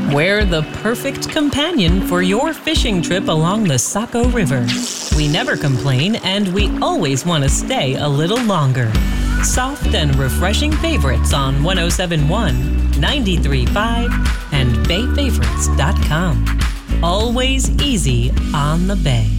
We're the perfect companion for your fishing trip along the Saco River. We never complain, and we always want to stay a little longer. Soft and refreshing favorites on 107.1, 93.5, and BayFavorites.com. Always easy on the Bay.